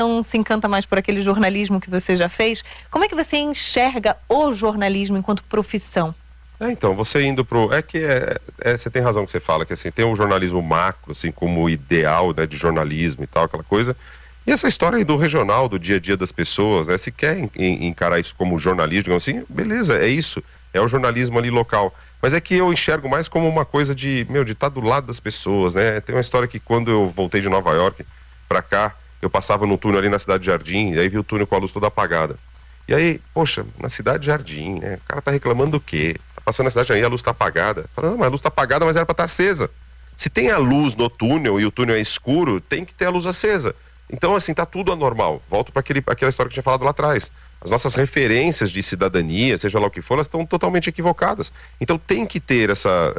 não se encanta mais por aquele jornalismo que você já fez. Como é que você enxerga o jornalismo enquanto profissão? Então, você indo você tem razão que você fala, que assim, tem o jornalismo macro, assim, como ideal, né, de jornalismo e tal, aquela coisa. E essa história aí do regional, do dia a dia das pessoas, né, se quer encarar isso como jornalismo, digamos assim, beleza, é isso, é o jornalismo ali local. Mas é que eu enxergo mais como uma coisa de estar do lado das pessoas, né. Tem uma história que quando eu voltei de Nova York pra cá, eu passava no túnel ali na Cidade Jardim, e aí vi o túnel com a luz toda apagada. E aí, poxa, na Cidade Jardim, né, o cara tá reclamando do quê? Passando na cidade aí, a luz está apagada. Fala, não, mas a luz está apagada, mas era para estar acesa. Se tem a luz no túnel e o túnel é escuro, tem que ter a luz acesa. Então, assim, tá tudo anormal. Volto para aquela história que eu tinha falado lá atrás. As nossas referências de cidadania, seja lá o que for, elas estão totalmente equivocadas. Então tem que ter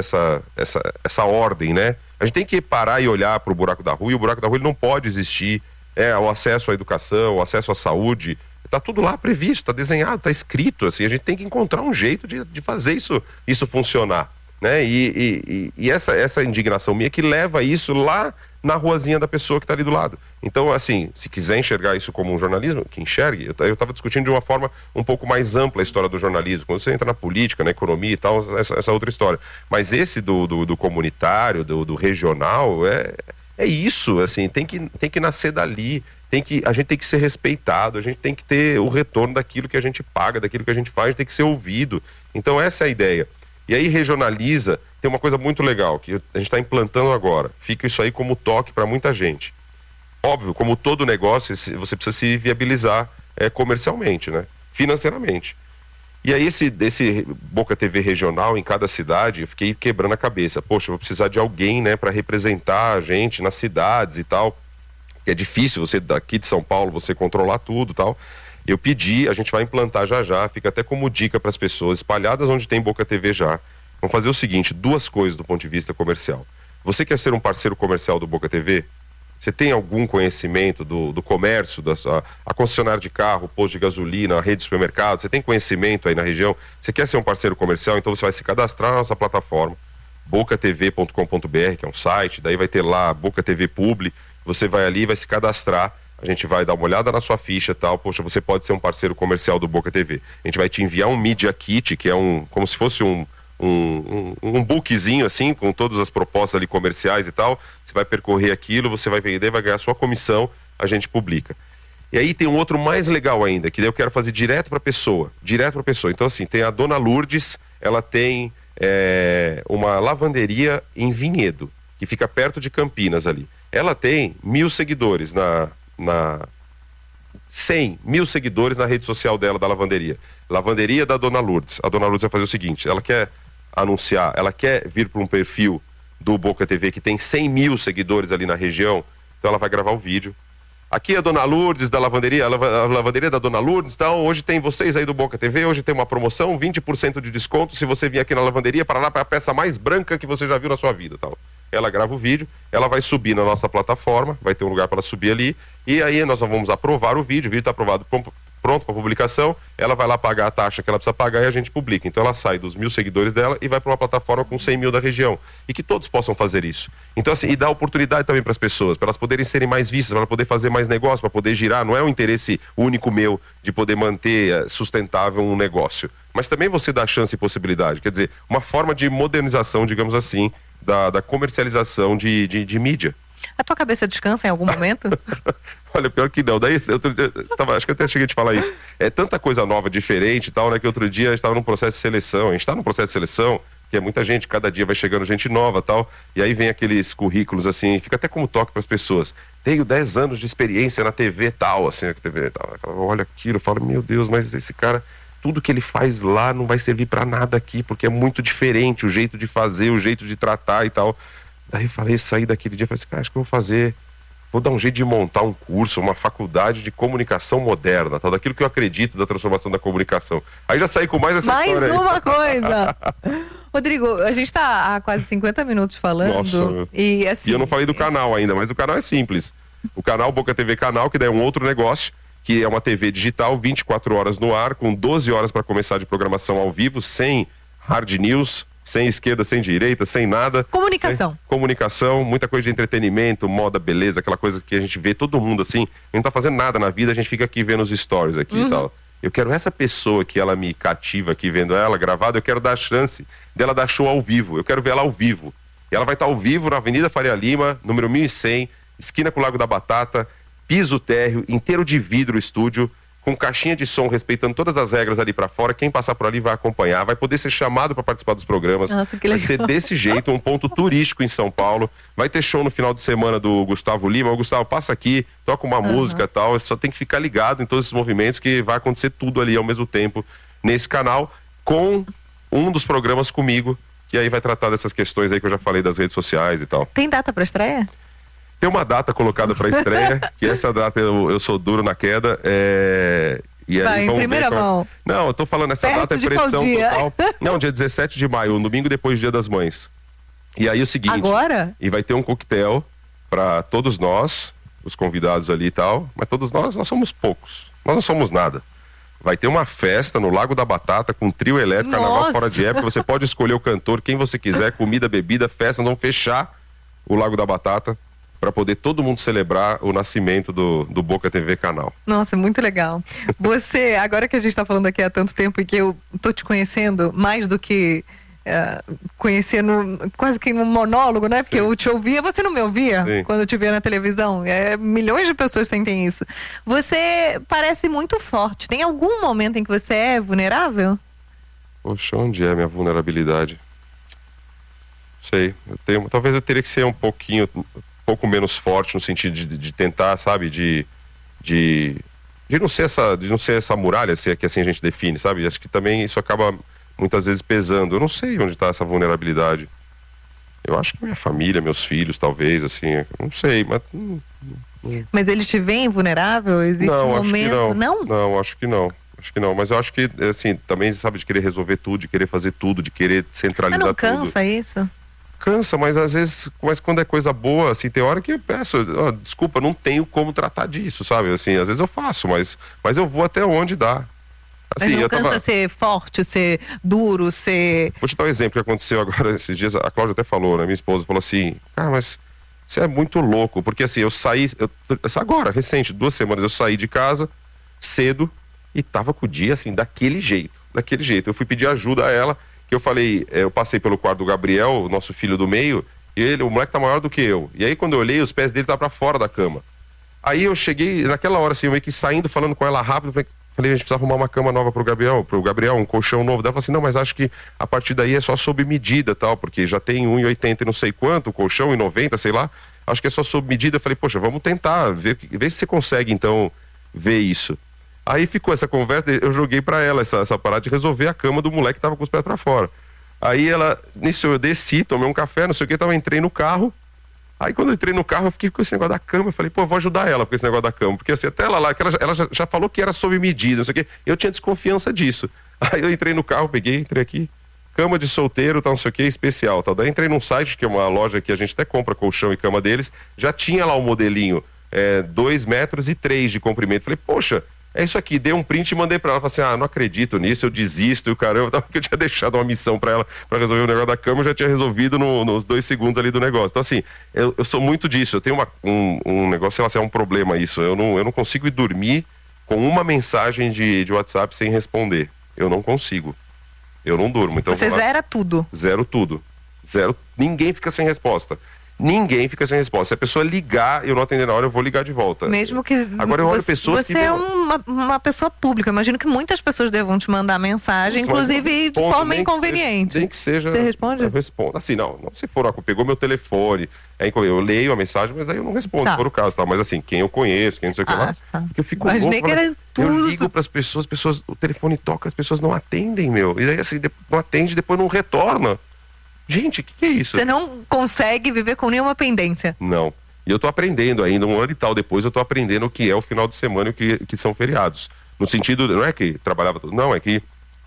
essa ordem, né? A gente tem que parar e olhar para o buraco da rua, e o buraco da rua ele não pode existir. O acesso à educação, o acesso à saúde, tá tudo lá previsto, tá desenhado, tá escrito, assim, a gente tem que encontrar um jeito de fazer isso funcionar, né? E essa indignação minha que leva isso lá na ruazinha da pessoa que tá ali do lado. Então, assim, se quiser enxergar isso como um jornalismo, que enxergue. Eu tava discutindo de uma forma um pouco mais ampla a história do jornalismo, quando você entra na política, na economia e tal, essa outra história. Mas esse do comunitário, do regional, é isso, assim, tem que nascer dali, a gente tem que ser respeitado, a gente tem que ter o retorno daquilo que a gente paga, daquilo que a gente faz, tem que ser ouvido. Então essa é a ideia. E aí regionaliza, tem uma coisa muito legal, que a gente está implantando agora, fica isso aí como toque para muita gente. Óbvio, como todo negócio, você precisa se viabilizar comercialmente, né? Financeiramente. E aí esse Boca TV regional em cada cidade, eu fiquei quebrando a cabeça. Poxa, eu vou precisar de alguém, né, para representar a gente nas cidades e tal. É difícil você daqui de São Paulo, você controlar tudo e tal. Eu pedi, a gente vai implantar já, fica até como dica para as pessoas espalhadas onde tem Boca TV já. Vamos fazer o seguinte, 2 coisas do ponto de vista comercial. Você quer ser um parceiro comercial do Boca TV? Você tem algum conhecimento do comércio, a concessionária de carro, posto de gasolina, a rede de supermercado? Você tem conhecimento aí na região? Você quer ser um parceiro comercial? Então você vai se cadastrar na nossa plataforma, bocatv.com.br, que é um site, daí vai ter lá Boca TV Publi, você vai ali e vai se cadastrar, a gente vai dar uma olhada na sua ficha e tal, poxa, você pode ser um parceiro comercial do Boca TV. A gente vai te enviar um Media Kit, que é como se fosse um bookzinho assim, com todas as propostas ali comerciais e tal. Você vai percorrer aquilo, você vai vender, vai ganhar a sua comissão, a gente publica. E aí tem um outro mais legal ainda, que daí eu quero fazer direto pra pessoa. Então assim, tem a Dona Lourdes, ela tem uma lavanderia em Vinhedo, que fica perto de Campinas ali. Ela tem 1.000 seguidores 100 mil seguidores na rede social dela, da lavanderia. Lavanderia da Dona Lourdes. A Dona Lourdes vai fazer o seguinte, ela quer anunciar, ela quer vir para um perfil do Boca TV que tem 100 mil seguidores ali na região, então ela vai gravar o vídeo. Aqui é a Dona Lourdes da lavanderia, a lavanderia da Dona Lourdes, então hoje tem vocês aí do Boca TV, hoje tem uma promoção, 20% de desconto se você vir aqui na lavanderia para lá para a peça mais branca que você já viu na sua vida, tal. Ela grava o vídeo, ela vai subir na nossa plataforma, vai ter um lugar para ela subir ali, e aí nós vamos aprovar o vídeo está aprovado, pronto para publicação, ela vai lá pagar a taxa que ela precisa pagar e a gente publica. Então ela sai dos 1.000 seguidores dela e vai para uma plataforma com 100 mil da região. E que todos possam fazer isso. Então assim, e dá oportunidade também para as pessoas, para elas poderem serem mais vistas, para poder fazer mais negócio, para poder girar. Não é um interesse único meu de poder manter sustentável um negócio. Mas também você dá chance e possibilidade. Quer dizer, uma forma de modernização, digamos assim, da comercialização de mídia. A tua cabeça descansa em algum momento? Olha, pior que não. Daí, acho que até cheguei a te falar isso. É tanta coisa nova, diferente e tal, né? Que outro dia a gente estava num processo de seleção. A gente está num processo de seleção, que é muita gente, cada dia vai chegando gente nova e tal. E aí vem aqueles currículos, assim, fica até como toque para as pessoas. Tenho 10 anos de experiência na TV tal, assim, na TV tal. Olha aquilo, fala, meu Deus, mas esse cara, tudo que ele faz lá não vai servir para nada aqui, porque é muito diferente o jeito de fazer, o jeito de tratar e tal. Daí eu falei, saí daquele dia e falei assim, cara, acho que eu vou dar um jeito de montar um curso, uma faculdade de comunicação moderna, tal, daquilo que eu acredito da transformação da comunicação. Aí já saí com mais essa história. Mais uma coisa! Rodrigo, a gente tá há quase 50 minutos falando. Nossa, e assim... E eu não falei do canal ainda, mas o canal é simples. O canal Boca TV Canal, que daí é um outro negócio, que é uma TV digital, 24 horas no ar, com 12 horas para começar de programação ao vivo, sem hard news, sem esquerda, sem direita, sem nada. Comunicação. Comunicação, muita coisa de entretenimento, moda, beleza, aquela coisa que a gente vê todo mundo assim, não tá fazendo nada na vida, a gente fica aqui vendo os stories aqui e tal. Eu quero essa pessoa que ela me cativa aqui vendo ela gravada, eu quero dar a chance dela dar show ao vivo, eu quero ver ela ao vivo. E ela vai estar ao vivo na Avenida Faria Lima, número 1100, esquina com o Lago da Batata, piso térreo, inteiro de vidro o estúdio, com caixinha de som, respeitando todas as regras ali pra fora. Quem passar por ali vai acompanhar, vai poder ser chamado para participar dos programas. Nossa, que vai legal. ser desse jeito, um ponto turístico em São Paulo. Vai ter show no final de semana do Gustavo Lima. O Gustavo, passa aqui, toca uma música e tal. Só tem que ficar ligado em todos esses movimentos que vai acontecer tudo ali ao mesmo tempo nesse canal, com um dos programas comigo, que aí vai tratar dessas questões aí que eu já falei das redes sociais e tal. Tem data pra estreia? Tem uma data colocada para estreia, que essa data eu sou duro na queda. E vai, aí, em primeira mão. Não, eu tô falando, essa Perto data é de pressão qual dia? total. Não, dia 17 de maio, um domingo depois do Dia das Mães. E aí o seguinte... Agora? E vai ter um coquetel para todos nós, os convidados ali e tal, mas todos nós somos poucos. Nós não somos nada. Vai ter uma festa no Lago da Batata com trio elétrico, carnaval Nossa. fora de época. Você pode escolher o cantor, quem você quiser, comida, bebida, festa. Nós vamos fechar o Lago da Batata para poder todo mundo celebrar o nascimento do Boca TV Canal. Nossa, muito legal. Você, agora que a gente está falando aqui há tanto tempo e que eu tô te conhecendo mais do que conhecendo quase que num monólogo, né? Porque Sim. eu te ouvia, você não me ouvia Sim. quando eu te via na televisão. Milhões de pessoas sentem isso. Você parece muito forte. Tem algum momento em que você é vulnerável? Poxa, onde é minha vulnerabilidade? Sei, talvez eu teria que ser um pouco menos forte no sentido de tentar, sabe, de não ser essa muralha, se é que assim a gente define, sabe? Acho que também isso acaba muitas vezes pesando. Eu não sei onde está essa vulnerabilidade. Eu acho que minha família, meus filhos, talvez, assim, não sei, mas... Mas eles te veem vulnerável? Existe não, um acho que momento... não. Não, acho que não. Acho que não, mas eu acho que, assim, também, sabe, de querer resolver tudo, de querer fazer tudo, de querer centralizar Mas não tudo. cansa isso? Cansa, mas às vezes, mas quando é coisa boa, assim, tem hora que eu peço, desculpa, não tenho como tratar disso, sabe? Assim, às vezes eu faço, mas eu vou até onde dá. Assim, Mas não cansa ser forte, ser duro, ser... Vou te dar um exemplo que aconteceu agora esses dias, a Cláudia até falou, né? Minha esposa falou assim, cara, mas você é muito louco, porque assim, eu saí, agora, recente, 2 semanas, eu saí de casa cedo e tava com o dia, assim, daquele jeito. Eu fui pedir ajuda a ela, que eu falei, eu passei pelo quarto do Gabriel, o nosso filho do meio, e o moleque tá maior do que eu. E aí quando eu olhei, os pés dele estavam pra fora da cama. Aí eu cheguei, naquela hora assim, eu meio que saindo, falando com ela rápido, falei, a gente precisa arrumar uma cama nova pro Gabriel, um colchão novo. Daí ela falou assim, não, mas acho que a partir daí é só sob medida, tal, porque já tem 1,80 e não sei quanto, o colchão, 1,90, sei lá. Acho que é só sob medida. Eu falei, poxa, vamos tentar, ver se você consegue, então, ver isso. Aí ficou essa conversa, eu joguei pra ela essa parada de resolver a cama do moleque que tava com os pés pra fora. Aí nisso eu desci, tomei um café, não sei o que, entrei no carro. Aí quando eu entrei no carro, eu fiquei com esse negócio da cama, eu falei, pô, eu vou ajudar ela com esse negócio da cama, porque assim, até ela lá, que ela já falou que era sob medida, não sei o que, eu tinha desconfiança disso. Aí eu entrei no carro, entrei aqui, cama de solteiro, tal, não sei o que, especial, tal. Daí entrei num site, que é uma loja que a gente até compra colchão e cama deles, já tinha lá o modelinho, 2,3 metros de comprimento. Falei, poxa, é isso aqui, dei um print e mandei pra ela. Falei assim, não acredito nisso, eu desisto, e o caramba, porque eu tinha deixado uma missão pra ela, pra resolver o negócio da cama, eu já tinha resolvido nos 2 segundos ali do negócio. Então assim, eu sou muito disso, eu tenho um negócio, sei lá, se é um problema isso, eu não consigo ir dormir com uma mensagem de WhatsApp sem responder. Eu não consigo. Eu não durmo. Então você zera tudo? Zero tudo. Ninguém fica sem resposta. Ninguém fica sem resposta. Se a pessoa ligar e eu não atender na hora, eu vou ligar de volta. Mesmo que... Agora eu olho pessoas você que... é uma pessoa pública. Eu imagino que muitas pessoas devam te mandar mensagem, inclusive de forma inconveniente. Nem que seja... Você responde? Eu respondo. Assim, não se for, pegou meu telefone, eu leio a mensagem, mas aí eu não respondo, se for o caso, tá? Mas assim, quem eu conheço, quem não sei o que lá, porque eu fico Imaginei louco, que era tudo... Eu ligo pras pessoas, o telefone toca, as pessoas não atendem, meu. E aí assim, não atende, depois não retorna. Gente, o que é isso? Você não consegue viver com nenhuma pendência? Não. E eu tô aprendendo ainda, 1 ano e tal depois, eu tô aprendendo o que é o final de semana e o que são feriados. No sentido, não é que trabalhava tudo, não, é que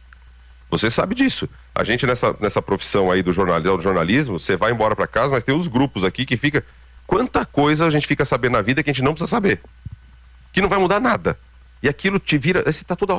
você sabe disso. A gente nessa profissão aí do jornalismo, você vai embora pra casa, mas tem os grupos aqui que fica... Quanta coisa a gente fica sabendo na vida que a gente não precisa saber. Que não vai mudar nada. E aquilo te vira... Você tá toda hora.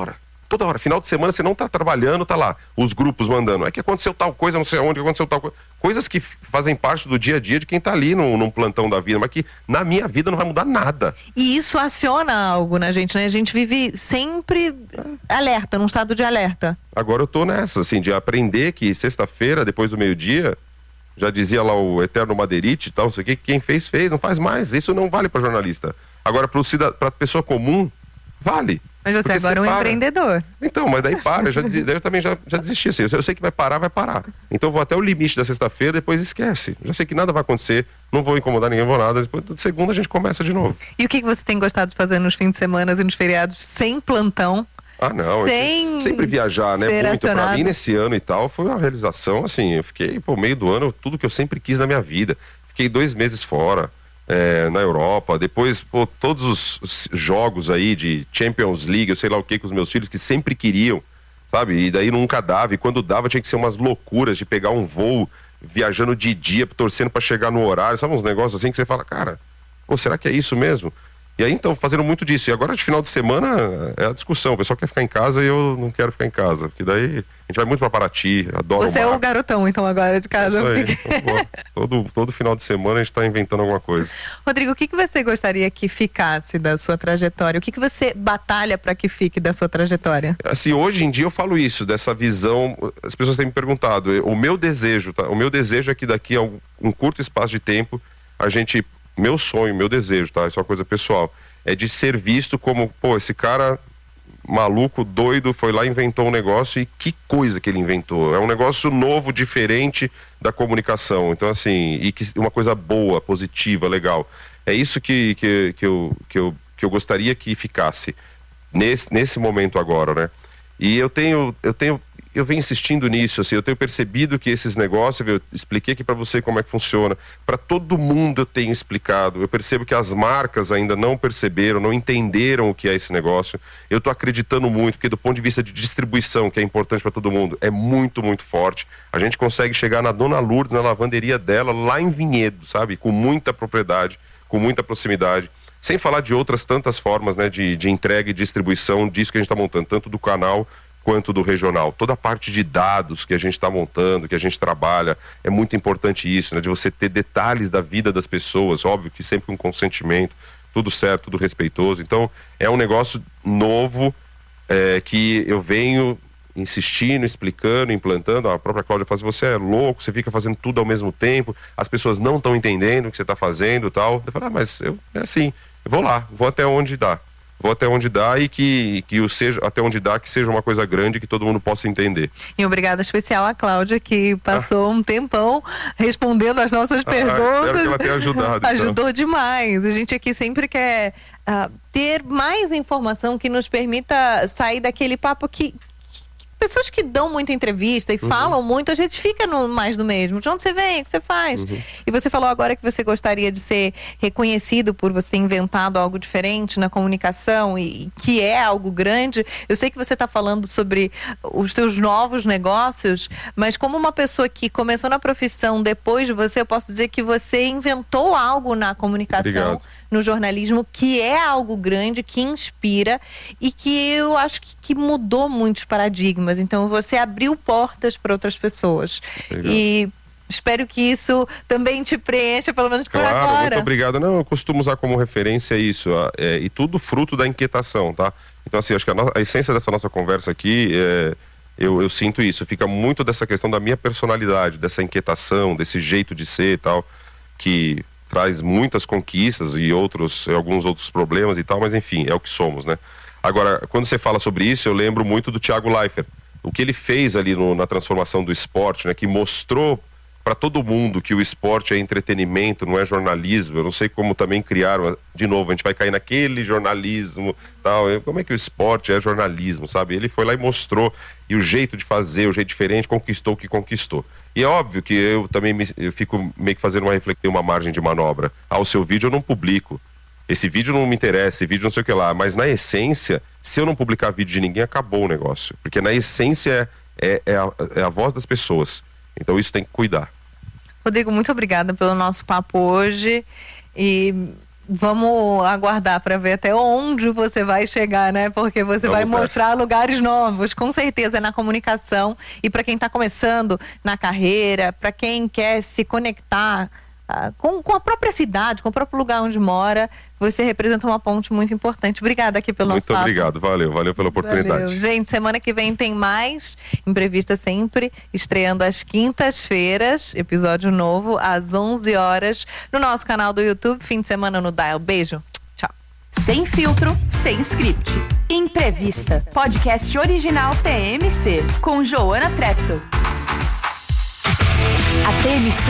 toda hora, final de semana você não tá trabalhando, tá lá, os grupos mandando, é que aconteceu tal coisa, não sei onde, aconteceu tal coisa, coisas que fazem parte do dia a dia de quem tá ali num plantão da vida, mas que na minha vida não vai mudar nada. E isso aciona algo na gente, né? A gente vive sempre alerta, num estado de alerta. Agora eu tô nessa, assim, de aprender que sexta-feira, depois do meio-dia, já dizia lá o eterno Madeirite e tal, não sei o que, quem fez, não faz mais. Isso não vale para jornalista. Agora, para pessoa comum, vale. Mas você agora é um empreendedor. Então, mas daí para, daí eu também já desisti. Assim, eu sei que vai parar. Então eu vou até o limite da sexta-feira, depois esquece. Já sei que nada vai acontecer, não vou incomodar ninguém, vou nada. Depois de segunda a gente começa de novo. E o que você tem gostado de fazer nos fins de semana e nos feriados sem plantão? Ah, não, sempre viajar, né? Muito pra mim nesse ano e tal, foi uma realização, assim, eu fiquei, meio do ano, tudo que eu sempre quis na minha vida. Fiquei 2 meses fora, na Europa, depois, todos os jogos aí de Champions League, eu sei lá o que, com os meus filhos, que sempre queriam, sabe? E daí nunca dava, e quando dava tinha que ser umas loucuras de pegar um voo, viajando de dia, torcendo pra chegar no horário, sabe? Uns negócios assim que você fala, cara, será que é isso mesmo? E aí, então, fazendo muito disso. E agora, de final de semana, é a discussão. O pessoal quer ficar em casa e eu não quero ficar em casa. Porque daí, a gente vai muito pra Paraty, adoro Você é o garotão, então, agora de casa. É isso aí. Então, todo final de semana a gente tá inventando alguma coisa. Rodrigo, o que você gostaria que ficasse da sua trajetória? O que você batalha para que fique da sua trajetória? Assim, hoje em dia eu falo isso, dessa visão. As pessoas têm me perguntado. O meu desejo, tá? O meu desejo é que daqui a um curto espaço de tempo, a gente... Meu sonho, meu desejo, tá? Isso é uma coisa pessoal. É de ser visto como, esse cara maluco, doido, foi lá e inventou um negócio, e que coisa que ele inventou. É um negócio novo, diferente da comunicação. Então, assim, e que uma coisa boa, positiva, legal. É isso que eu gostaria que ficasse nesse momento agora, né? E eu venho insistindo nisso, assim, eu tenho percebido que esses negócios, eu expliquei aqui para você como é que funciona, para todo mundo eu tenho explicado, eu percebo que as marcas ainda não perceberam, não entenderam o que é esse negócio, eu estou acreditando muito, porque do ponto de vista de distribuição, que é importante para todo mundo, é muito, muito forte, a gente consegue chegar na Dona Lourdes, na lavanderia dela, lá em Vinhedo, sabe, com muita propriedade, com muita proximidade, sem falar de outras tantas formas, né, de entrega e distribuição disso que a gente está montando, tanto do canal quanto do regional. Toda a parte de dados que a gente está montando, que a gente trabalha, é muito importante isso, né? De você ter detalhes da vida das pessoas, óbvio que sempre com consentimento, tudo certo, tudo respeitoso. Então, é um negócio novo que eu venho insistindo, explicando, implantando. A própria Cláudia fala assim, você é louco, você fica fazendo tudo ao mesmo tempo, as pessoas não estão entendendo o que você está fazendo e tal. Eu falo, mas é assim, eu vou lá, vou até onde dá. Vou até onde dá e que seja até onde dá, que seja uma coisa grande que todo mundo possa entender. E obrigada especial à Cláudia, que passou um tempão respondendo as nossas perguntas. Espero que ela tenha ajudado. Ajudou demais. A gente aqui sempre quer ter mais informação que nos permita sair daquele papo que pessoas que dão muita entrevista e falam muito, a gente fica mais do mesmo. De onde você vem? O que você faz? E você falou agora que você gostaria de ser reconhecido por você ter inventado algo diferente na comunicação e que é algo grande. Eu sei que você está falando sobre os seus novos negócios, mas como uma pessoa que começou na profissão depois de você, eu posso dizer que você inventou algo na comunicação. Obrigado. No jornalismo, que é algo grande, que inspira e que eu acho que mudou muitos paradigmas. Então você abriu portas para outras pessoas. Obrigado. E espero que isso também te preencha, pelo menos por agora. Muito obrigado. Não, eu costumo usar como referência isso, e tudo fruto da inquietação, tá? Então, assim, acho que a essência dessa nossa conversa aqui, eu sinto isso, fica muito dessa questão da minha personalidade, dessa inquietação, desse jeito de ser e tal, que traz muitas conquistas e alguns outros problemas e tal, mas enfim, é o que somos, né? Agora, quando você fala sobre isso, eu lembro muito do Thiago Leifert, o que ele fez ali na transformação do esporte, né? Que mostrou para todo mundo que o esporte é entretenimento, não é jornalismo. Eu não sei como também criaram, de novo, a gente vai cair naquele jornalismo, tal. Como é que o esporte é jornalismo, sabe? Ele foi lá e mostrou, e o jeito de fazer, o jeito diferente, conquistou o que conquistou. E é óbvio que eu também eu fico meio que fazendo uma margem de manobra. O seu vídeo eu não publico. Esse vídeo não me interessa, esse vídeo não sei o que lá. Mas na essência, se eu não publicar vídeo de ninguém, acabou o negócio. Porque na essência é a voz das pessoas. Então isso tem que cuidar. Rodrigo, muito obrigada pelo nosso papo hoje. E Vamos aguardar para ver até onde você vai chegar, né? Porque você vai mostrar lugares novos, com certeza, na comunicação. E para quem está começando na carreira, para quem quer se conectar com a própria cidade, com o próprio lugar onde mora, você representa uma ponte muito importante. Obrigada aqui pelo nosso papo. Muito obrigado, valeu pela oportunidade. Valeu. Gente, semana que vem tem mais Imprevista Sempre, estreando às quintas-feiras, episódio novo, às 11 horas, no nosso canal do YouTube, fim de semana no Dial. Beijo, tchau. Sem filtro, sem script. Imprevista, podcast original TMC, com Joana Treptow. A TMC